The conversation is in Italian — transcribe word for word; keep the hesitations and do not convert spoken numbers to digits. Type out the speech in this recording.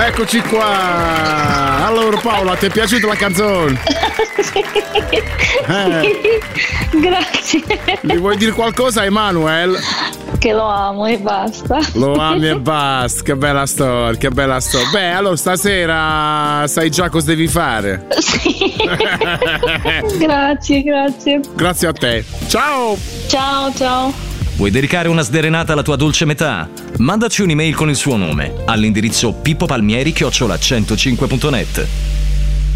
Eccoci qua. Allora Paola, ti è piaciuta la canzone? Sì. Eh. Sì. Grazie. Gli vuoi dire qualcosa a Emanuel? Che lo amo e basta. Lo ami e basta, che bella storia, che bella storia. Beh, allora stasera sai già cosa devi fare. Sì. Grazie, grazie. Grazie a te. Ciao. Ciao, ciao. Vuoi dedicare una sderenata alla tua dolce metà? Mandaci un'email con il suo nome all'indirizzo pippopalmieri chiocciola centocinque punto net.